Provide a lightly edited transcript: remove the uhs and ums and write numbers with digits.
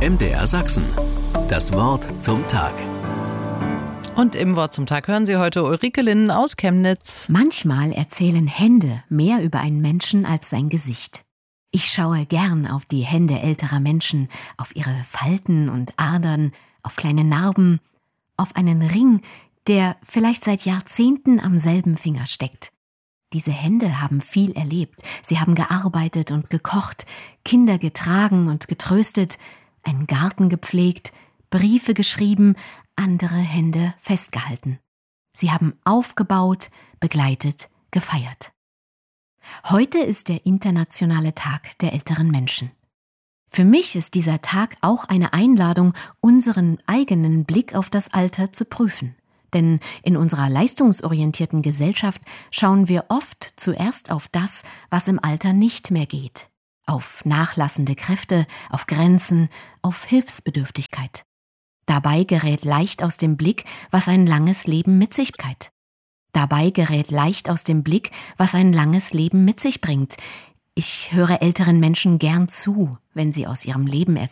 MDR Sachsen. Das Wort zum Tag. Und im Wort zum Tag hören Sie heute Ulrike Linnen aus Chemnitz. Manchmal erzählen Hände mehr über einen Menschen als sein Gesicht. Ich schaue gern auf die Hände älterer Menschen, auf ihre Falten und Adern, auf kleine Narben, auf einen Ring, der vielleicht seit Jahrzehnten am selben Finger steckt. Diese Hände haben viel erlebt. Sie haben gearbeitet und gekocht, Kinder getragen und getröstet, einen Garten gepflegt, Briefe geschrieben, andere Hände festgehalten. Sie haben aufgebaut, begleitet, gefeiert. Heute ist der internationale Tag der älteren Menschen. Für mich ist dieser Tag auch eine Einladung, unseren eigenen Blick auf das Alter zu prüfen. Denn in unserer leistungsorientierten Gesellschaft schauen wir oft zuerst auf das, was im Alter nicht mehr geht. Auf nachlassende Kräfte, auf Grenzen, auf Hilfsbedürftigkeit. Dabei gerät leicht aus dem Blick, was ein langes Leben mit sich bringt. Ich höre älteren Menschen gern zu, wenn sie aus ihrem Leben erzählen.